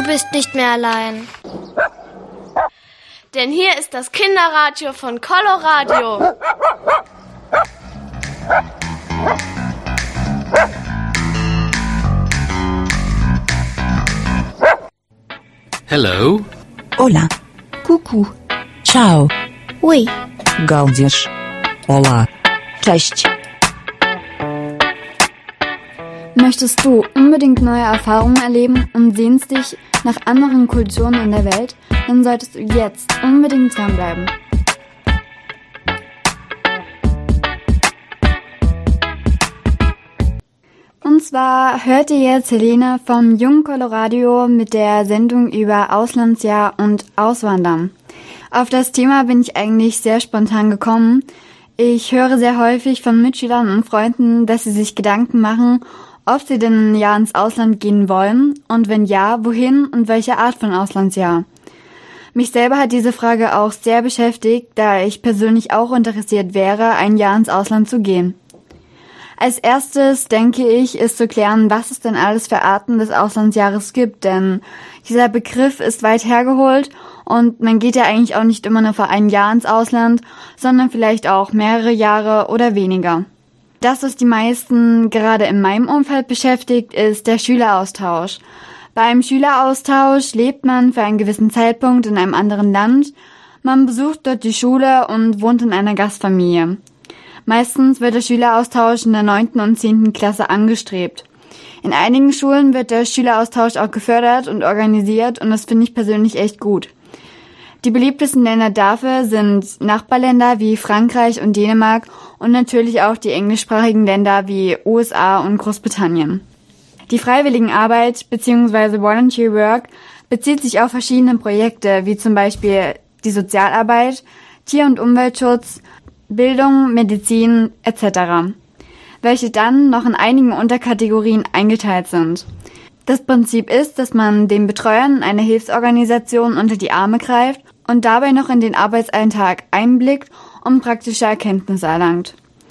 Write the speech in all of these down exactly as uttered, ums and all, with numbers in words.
bist nicht mehr allein. Denn hier ist das Kinderradio von Coloradio. Hello. Hola. Coucou. Ciao. Oui. Gaudisch. Olá. Cześć. Möchtest du unbedingt neue Erfahrungen erleben und sehnst dich nach anderen Kulturen in der Welt, dann solltest du jetzt unbedingt dranbleiben. Und zwar hört ihr jetzt Helene vom Jungen Coloradio mit der Sendung über Auslandsjahr und Auswandern. Auf das Thema bin ich eigentlich sehr spontan gekommen. Ich höre sehr häufig von Mitschülern und Freunden, dass sie sich Gedanken machen, ob sie denn ein Jahr ins Ausland gehen wollen und wenn ja, wohin und welche Art von Auslandsjahr. Mich selber hat diese Frage auch sehr beschäftigt, da ich persönlich auch interessiert wäre, ein Jahr ins Ausland zu gehen. Als erstes, denke ich, ist zu klären, was es denn alles für Arten des Auslandsjahres gibt, denn dieser Begriff ist weit hergeholt und man geht ja eigentlich auch nicht immer nur für ein Jahr ins Ausland, sondern vielleicht auch mehrere Jahre oder weniger. Das, was die meisten gerade in meinem Umfeld beschäftigt, ist der Schüleraustausch. Beim Schüleraustausch lebt man für einen gewissen Zeitpunkt in einem anderen Land, man besucht dort die Schule und wohnt in einer Gastfamilie. Meistens wird der Schüleraustausch in der neunten und zehnten Klasse angestrebt. In einigen Schulen wird der Schüleraustausch auch gefördert und organisiert und das finde ich persönlich echt gut. Die beliebtesten Länder dafür sind Nachbarländer wie Frankreich und Dänemark und natürlich auch die englischsprachigen Länder wie U S A und Großbritannien. Die Freiwilligenarbeit bzw. Volunteer Work bezieht sich auf verschiedene Projekte, wie zum Beispiel die Sozialarbeit, Tier- und Umweltschutz, Bildung, Medizin et cetera, welche dann noch in einigen Unterkategorien eingeteilt sind. Das Prinzip ist, dass man den Betreuern einer Hilfsorganisation unter die Arme greift und dabei noch in den Arbeitsalltag einblickt und praktische Erkenntnisse erlangt.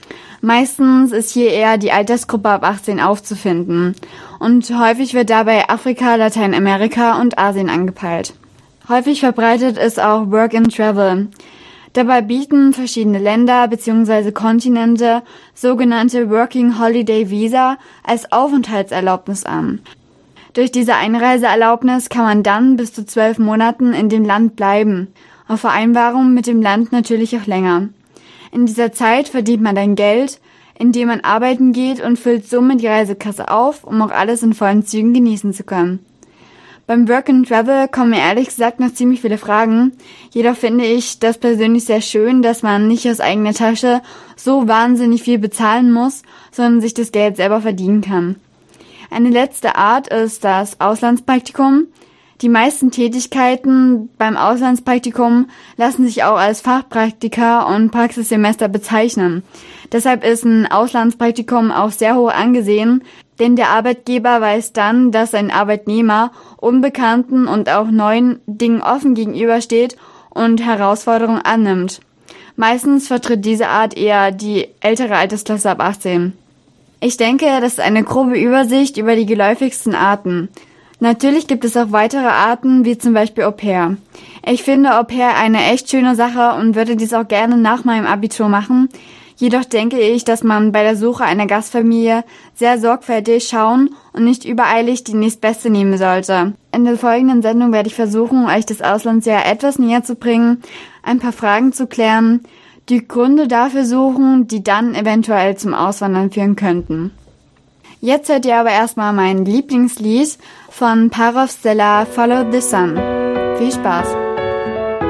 Meistens ist hier eher die Altersgruppe ab achtzehn aufzufinden und häufig wird dabei Afrika, Lateinamerika und Asien angepeilt. Häufig verbreitet ist auch Work and Travel. Dabei bieten verschiedene Länder bzw. Kontinente sogenannte Working Holiday Visa als Aufenthaltserlaubnis an. Durch diese Einreiseerlaubnis kann man dann bis zu zwölf Monaten in dem Land bleiben, auf Vereinbarung mit dem Land natürlich auch länger. In dieser Zeit verdient man dann Geld, indem man arbeiten geht und füllt somit die Reisekasse auf, um auch alles in vollen Zügen genießen zu können. Beim Work and Travel kommen mir ehrlich gesagt noch ziemlich viele Fragen, jedoch finde ich das persönlich sehr schön, dass man nicht aus eigener Tasche so wahnsinnig viel bezahlen muss, sondern sich das Geld selber verdienen kann. Eine letzte Art ist das Auslandspraktikum. Die meisten Tätigkeiten beim Auslandspraktikum lassen sich auch als Fachpraktika und Praxissemester bezeichnen. Deshalb ist ein Auslandspraktikum auch sehr hoch angesehen, denn der Arbeitgeber weiß dann, dass ein Arbeitnehmer unbekannten und auch neuen Dingen offen gegenübersteht und Herausforderungen annimmt. Meistens vertritt diese Art eher die ältere Altersklasse ab achtzehn. Ich denke, das ist eine grobe Übersicht über die geläufigsten Arten. Natürlich gibt es auch weitere Arten, wie zum Beispiel Au pair. Ich finde Au pair eine echt schöne Sache und würde dies auch gerne nach meinem Abitur machen. Jedoch denke ich, dass man bei der Suche einer Gastfamilie sehr sorgfältig schauen und nicht übereilig die nächstbeste nehmen sollte. In der folgenden Sendung werde ich versuchen, euch das Auslandsjahr etwas näher zu bringen, ein paar Fragen zu klären, die Gründe dafür suchen, die dann eventuell zum Auswandern führen könnten. Jetzt hört ihr aber erstmal mein Lieblingslied von Parov Stella, Follow the Sun. Viel Spaß!